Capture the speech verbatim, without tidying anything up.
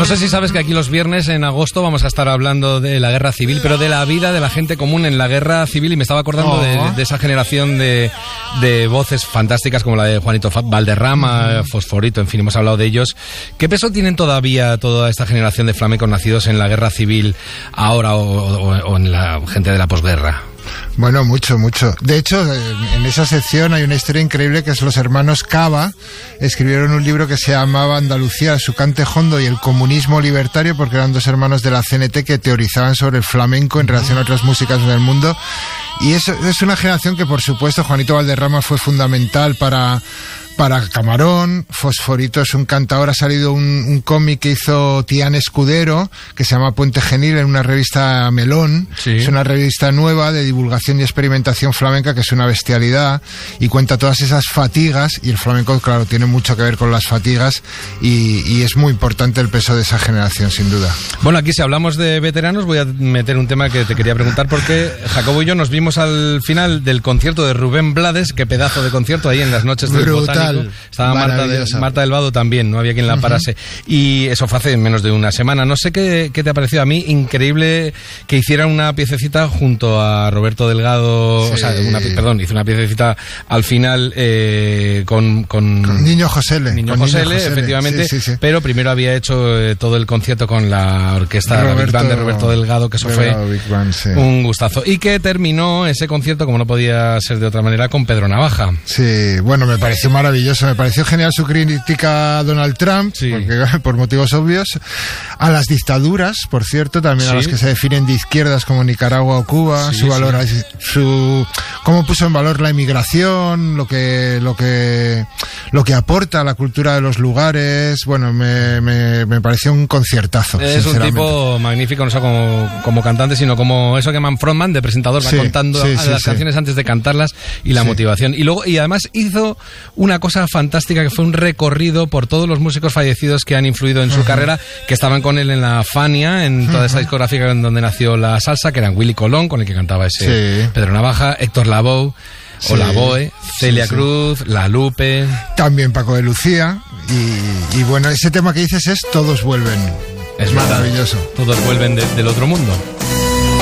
No sé si sabes que aquí los viernes en agosto vamos a estar hablando de la guerra civil, pero de la vida de la gente común en la guerra civil, y me estaba acordando oh. de, de esa generación de, de voces fantásticas como la de Juanito Valderrama, uh-huh. Fosforito, en fin, hemos hablado de ellos. ¿Qué peso tienen todavía toda esta generación de flamencos nacidos en la guerra civil ahora o, o, o en la gente de la posguerra? Bueno, mucho, mucho. De hecho, en esa sección hay una historia increíble que es los hermanos Cava escribieron un libro que se llamaba Andalucía, su cante hondo y el comunismo libertario, porque eran dos hermanos de la C N T que teorizaban sobre el flamenco en relación a otras músicas del mundo. Y es, es una generación que, por supuesto, Juanito Valderrama fue fundamental para... para Camarón. Fosforito es un cantador, ha salido un, un cómic que hizo Tián Escudero, que se llama Puente Genil, en una revista Melón. Sí. Es una revista nueva de divulgación y experimentación flamenca, que es una bestialidad, y cuenta todas esas fatigas, y el flamenco, claro, tiene mucho que ver con las fatigas, y, y es muy importante el peso de esa generación, sin duda. Bueno, aquí si hablamos de veteranos, voy a meter un tema que te quería preguntar, porque Jacobo y yo nos vimos al final del concierto de Rubén Blades, qué pedazo de concierto ahí en las noches del Botánico. Estaba Marta, de, Marta del Vado también, no había quien la parase. Uh-huh. Y eso fue hace menos de una semana. No sé qué, qué te ha parecido. A mí, increíble que hicieran una piececita junto a Roberto Delgado. Sí. O sea, una, perdón, hizo una piececita al final eh, con, con, con Niño Josele. Niño Josele, efectivamente. Sí, sí, sí. Pero primero había hecho eh, todo el concierto con la orquesta Roberto, Big Band de Roberto Delgado, que eso fue Band, sí. un gustazo. Y que terminó ese concierto, como no podía ser de otra manera, con Pedro Navaja. Sí, bueno, me pareció maravilloso. Me pareció genial su crítica a Donald Trump, sí. porque, por motivos obvios, a las dictaduras, por cierto, también sí. a las que se definen de izquierdas como Nicaragua o Cuba, sí, su valor, sí. su cómo puso en valor la inmigración, lo que lo que lo que aporta a la cultura de los lugares. Bueno, me, me, me pareció un conciertazo. Es un tipo magnífico, no solo como, como cantante, sino como eso que llaman frontman, de presentador, va sí, contando sí, sí, las sí. canciones antes de cantarlas y la sí. motivación. Y luego y además hizo una cosa fantástica, que fue un recorrido por todos los músicos fallecidos que han influido en su uh-huh. carrera, que estaban con él en la Fania, en toda uh-huh. esa discográfica en donde nació la salsa, que eran Willy Colón, con el que cantaba ese sí. Pedro Navaja, Héctor Lavoe, sí. o Lavoe, Celia sí, sí. Cruz, La Lupe... También Paco de Lucía, y, y bueno, ese tema que dices es Todos vuelven. Es maravilloso. Todos vuelven de, del otro mundo.